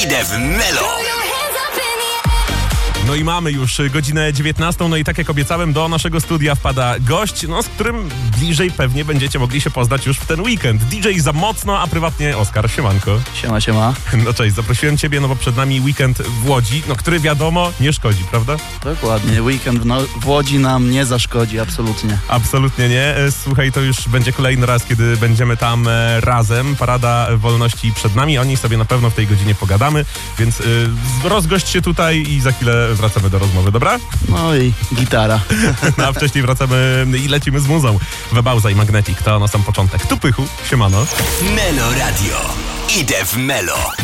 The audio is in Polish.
Idę w Melo. No i mamy już godzinę 19, no i tak jak obiecałem, do naszego studia wpada gość, no z którym bliżej pewnie będziecie mogli się poznać już w ten weekend. DJ Za Mocno, a prywatnie Oskar. Siemanko. Siema. No cześć, zaprosiłem ciebie, no bo przed nami weekend w Łodzi, no który wiadomo nie szkodzi, prawda? Dokładnie, weekend w Łodzi nam nie zaszkodzi, absolutnie. Absolutnie nie. Słuchaj, to już będzie kolejny raz, kiedy będziemy tam razem. Parada Wolności przed nami, o niej sobie na pewno w tej godzinie pogadamy, więc rozgość się tutaj i za chwilę wracamy do rozmowy, dobra? No i gitara. No a wcześniej wracamy i lecimy z muzą. Webauza i Magnetic to na sam początek. Tu Pychu, siemano. Melo Radio. Idę w Melo.